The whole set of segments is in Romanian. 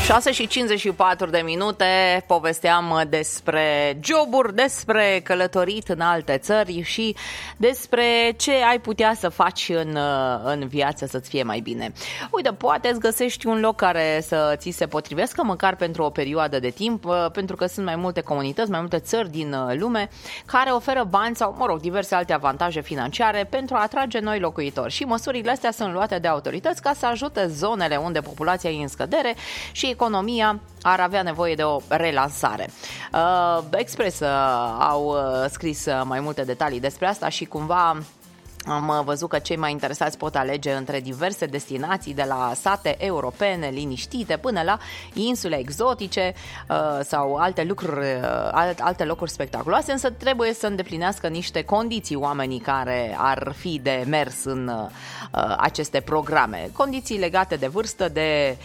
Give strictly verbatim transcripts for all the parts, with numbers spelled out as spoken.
șase și cincizeci și patru de minute, povesteam despre joburi, despre călătorit în alte țări și despre ce ai putea să faci în, în viață să-ți fie mai bine. Uite, poate îți găsești un loc care să ți se potrivească măcar pentru o perioadă de timp, pentru că sunt mai multe comunități, mai multe țări din lume care oferă bani sau, mă rog, diverse alte avantaje financiare pentru a atrage noi locuitori. Și măsurile astea sunt luate de autorități ca să ajute zonele unde populația e în scădere și economia ar avea nevoie de o relansare. Uh, Express uh, au uh, scris uh, mai multe detalii despre asta și cumva am văzut că cei mai interesați pot alege între diverse destinații, de la sate europene liniștite până la insule exotice uh, sau alte lucruri, uh, alte locuri spectaculoase, însă trebuie să îndeplinească niște condiții oamenii care ar fi de mers în uh, aceste programe. Condiții legate de vârstă, de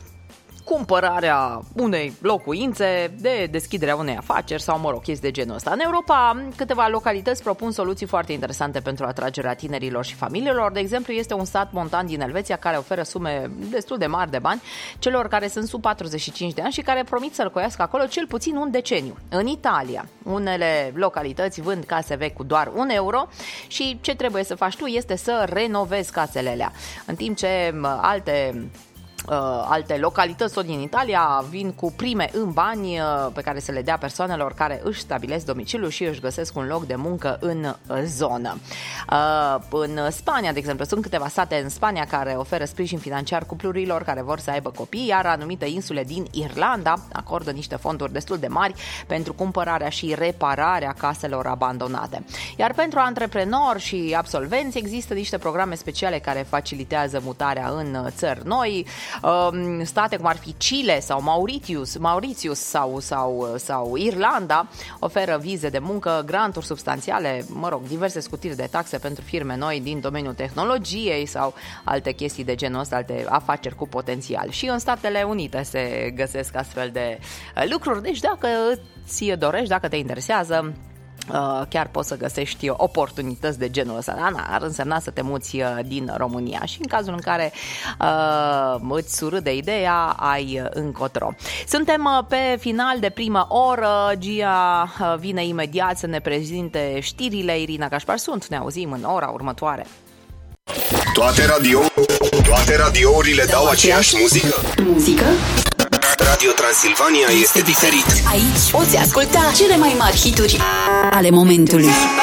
cumpărarea unei locuințe, de deschiderea unei afaceri sau, mă rog, chestii de genul ăsta. În Europa, câteva localități propun soluții foarte interesante pentru atragerea tinerilor și familiilor. De exemplu, este un sat montan din Elveția care oferă sume destul de mari de bani celor care sunt sub patruzeci și cinci de ani și care promit să locuiască acolo cel puțin un deceniu. În Italia, unele localități vând case vechi cu doar un euro și ce trebuie să faci tu este să renovezi casele alea. În timp ce alte Uh, alte localități tot din Italia vin cu prime în bani uh, pe care să le dea persoanelor care își stabilesc domiciliul și își găsesc un loc de muncă în uh, zonă. Uh, în Spania, de exemplu, sunt câteva sate în Spania care oferă sprijin financiar cuplurilor care vor să aibă copii, iar anumite insule din Irlanda acordă niște fonduri destul de mari pentru cumpărarea și repararea caselor abandonate. Iar pentru antreprenori și absolvenți există niște programe speciale care facilitează mutarea în țări noi. State cum ar fi Chile sau Mauritius, Mauritius sau, sau, sau Irlanda oferă vize de muncă, granturi substanțiale, mă rog, diverse scutiri de taxe pentru firme noi din domeniul tehnologiei sau alte chestii de genul ăsta, alte afaceri cu potențial. Și în Statele Unite se găsesc astfel de lucruri, deci dacă ți dorești, dacă te interesează, chiar poți să găsești oportunități de genul ăsta. Da, ar însemna să te muți din România și în cazul în care uh, îți surâde ideea, ai încotro. Suntem pe final de prima oră. Gia vine imediat să ne prezinte știrile. Irina Cașpar sunt. Ne auzim în ora următoare. Toate radio, toate radiourile dau aceeași muzică. Muzică? Radio Transilvania este diferit. Aici poți asculta cele mai mari hituri ale momentului.